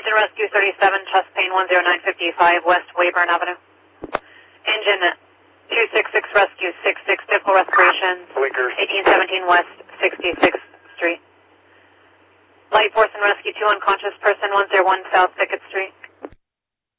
Flight to Rescue 37, chest pain 10955 West Weyburn Avenue. Engine 266 Rescue 66, difficult respiration. Blinkers. 1817 West 66th Street. Light Force and Rescue 2, unconscious person 101 South Pickett Street.